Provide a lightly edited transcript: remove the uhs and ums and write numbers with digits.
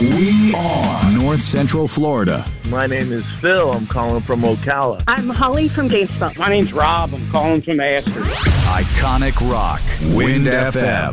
We are North Central Florida. My name is Phil. I'm calling from Ocala. I'm Holly from Gainesville. My name's Rob. I'm calling from Astor. Iconic rock. Wind FM.